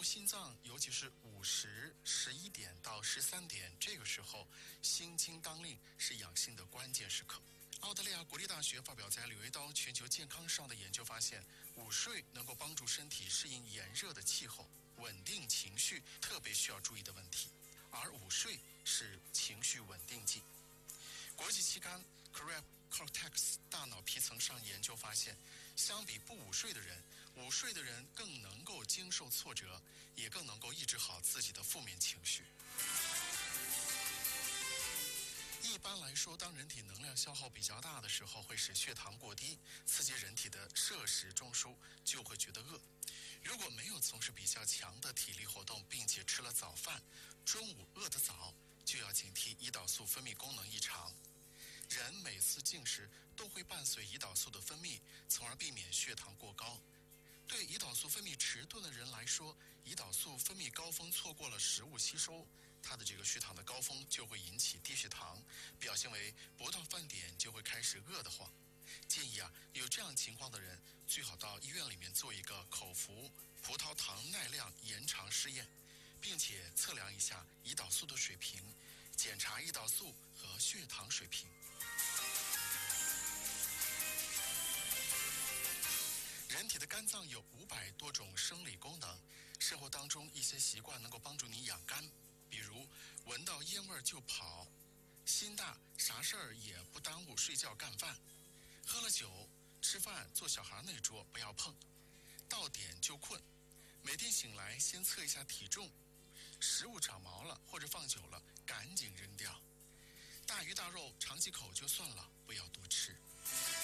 心脏，尤其是午时11点到13点这个时候，心经当令是养心的关键时刻。澳大利亚国立大学发表在《柳叶刀全球健康》上的研究发现，午睡能够帮助身体适应炎热的气候，稳定情绪，特别需要注意的问题。而午睡是情绪稳定剂。国际期刊 Cortex 大脑皮层上研究发现，相比不午睡的人，午睡的人更能够经受挫折，也更能够抑制好自己的负面情绪。一般来说，当人体能量消耗比较大的时候，会使血糖过低，刺激人体的摄食中枢，就会觉得饿。如果没有从事比较强的体力活动，并且吃了早饭，中午饿得早，就要警惕胰岛素分泌功能异常。人每次进食都会伴随胰岛素的分泌，从而避免血糖过高。对胰岛素分泌迟钝的人来说，胰岛素分泌高峰错过了食物吸收，它的这个血糖的高峰就会引起低血糖，表现为不到饭点就会开始饿得慌。建议有这样情况的人，最好到医院里面做一个口服葡萄糖耐量延长试验，并且测量一下胰岛素的水平，检查胰岛素和血糖水平。人体的肝脏有500多种生理功能，生活当中一些习惯能够帮助你养肝，比如闻到烟味就跑，心大啥事儿也不耽误睡觉干饭，喝了酒吃饭坐小孩那桌不要碰，到点就困，每天醒来先测一下体重，食物长毛了或者放久了赶紧扔掉，大鱼大肉尝几口就算了，不要多吃。